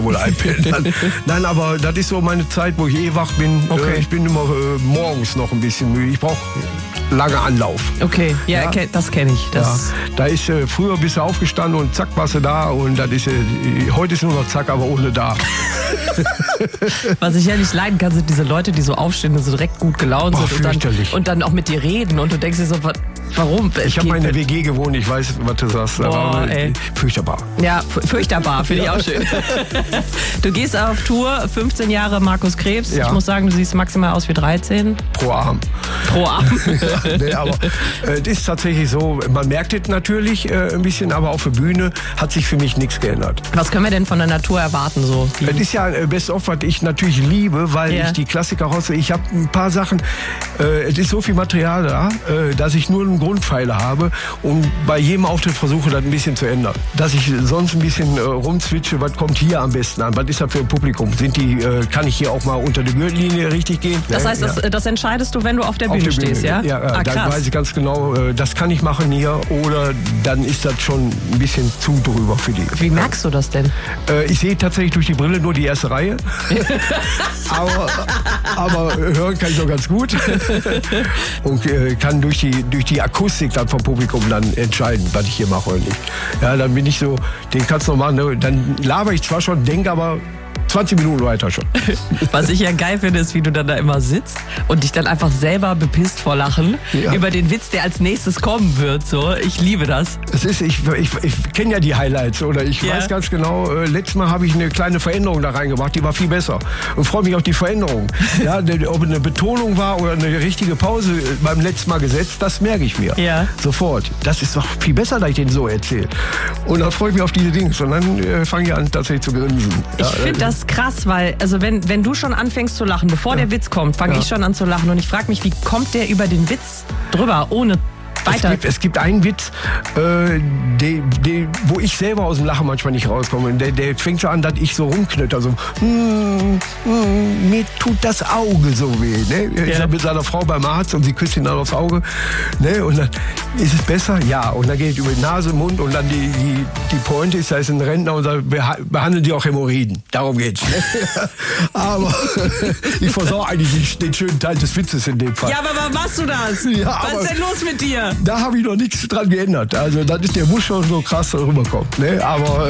wohl einpennt. Nein, aber das ist so meine Zeit, wo ich wach bin. Okay. Ich bin immer morgens noch ein bisschen müde. Ich brauche lange Anlauf. Okay, ja. Das kenne ich. Das Da ist früher bist du aufgestanden und zack warst du da und das ist heute ist nur noch zack, aber ohne da. Was ich ja nicht leiden kann, sind diese Leute, die so aufstehen und so direkt gut gelaunt sind und dann auch mit dir reden und du denkst dir so, warum? Ich habe mal in der WG gewohnt, ich weiß, was du sagst. Boah, furchtbar. Ja, furchtbar, finde ich auch schön. Du gehst auf Tour, 15 Jahre Markus Krebs. Ja. Ich muss sagen, du siehst maximal aus wie 13. Pro Arm. Pro Arm. Nee, aber es ist tatsächlich so, man merkt es natürlich ein bisschen, aber auf der Bühne hat sich für mich nichts geändert. Was können wir denn von der Natur erwarten? So? Es ist ja Best of, was ich natürlich liebe, weil ich die Klassiker raus. Ich habe ein paar Sachen, es ist so viel Material da, dass ich nur einen Grundpfeiler habe und bei jedem Auftritt versuche, das ein bisschen zu ändern. Dass ich sonst ein bisschen rumswitche, was kommt hier am besten an, was ist das für ein Publikum? Kann ich hier auch mal unter die Gürtellinie richtig gehen? Das heißt, das entscheidest du, wenn du auf der Bühne stehst, ja? Ja, dann weiß ich ganz genau, das kann ich machen hier oder dann ist das schon ein bisschen zu drüber für die. Wie merkst du das denn? Ich sehe tatsächlich durch die Brille nur die erste Reihe. aber hören kann ich doch ganz gut. Und kann durch die Akustik dann vom Publikum dann entscheiden, was ich hier mache oder nicht. Ja, dann bin ich so, den kannst du noch machen. Ne? Dann laber ich zwar schon, denke aber 20 Minuten weiter schon. Was ich ja geil finde, ist, wie du dann da immer sitzt und dich dann einfach selber bepisst vor Lachen über den Witz, der als nächstes kommen wird. So, ich liebe das. Ich kenne ja die Highlights oder ich weiß ganz genau, letztes Mal habe ich eine kleine Veränderung da reingebracht, die war viel besser und freue mich auf die Veränderung. Ja, ob eine Betonung war oder eine richtige Pause beim letzten Mal gesetzt, das merke ich mir. Ja. Sofort. Das ist doch viel besser, dass ich den so erzähle. Und dann freue ich mich auf diese Dinge und dann fange ich an tatsächlich zu grinsen. Ich finde das krass, weil also wenn du schon anfängst zu lachen, bevor der Witz kommt, fange ich schon an zu lachen und ich frage mich, wie kommt der über den Witz drüber, ohne weiter? Es gibt einen Witz, wo ich selber aus dem Lachen manchmal nicht rauskomme. Der fängt so an, dass ich so rumknötter, so mir tut das Auge so weh. Ne? Ich bin mit seiner Frau beim Arzt und sie küsst ihn dann aufs Auge. Ne? Und dann ist es besser? Ja. Und dann geht es über die Nase, Mund und dann die Pointe ist, da ist ein Rentner und da behandeln die auch Hämorrhoiden. Darum geht's. Ne? Aber ich versau eigentlich den schönen Teil des Witzes in dem Fall. Ja, aber warum machst du das? Ja, was ist denn los mit dir? Da habe ich noch nichts dran geändert. Also der muss schon so krass rüberkommen. Ne? Aber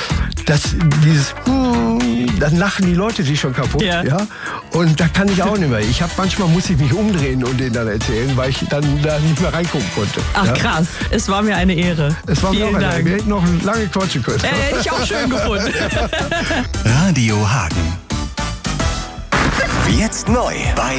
dann lachen die Leute sich schon kaputt. Ja? Und da kann ich auch nicht mehr. Manchmal muss ich mich umdrehen und denen dann erzählen, weil ich dann da nicht mehr reingucken konnte. Ach krass, es war mir eine Ehre. Es war Vielen mir auch eine Dank. Ehre. Wir hätten noch lange quatschen können. Hätte ich auch schön gefunden. Radio Hagen. Jetzt neu bei